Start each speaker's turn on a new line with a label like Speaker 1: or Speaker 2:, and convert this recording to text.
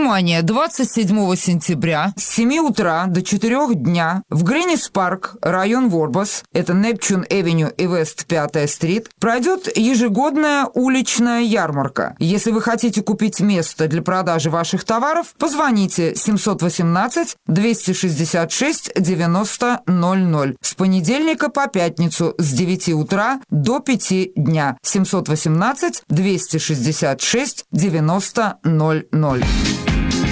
Speaker 1: Внимание! 27 сентября с 7 утра до 4 дня в Гринис-парк, район Ворбас, это Непчун-Эвеню и Вест 5-я стрит, пройдет ежегодная уличная ярмарка. Если вы хотите купить место для продажи ваших товаров, позвоните 718-266-9000 с понедельника по пятницу с 9 утра до 5 дня. 718-266-9000.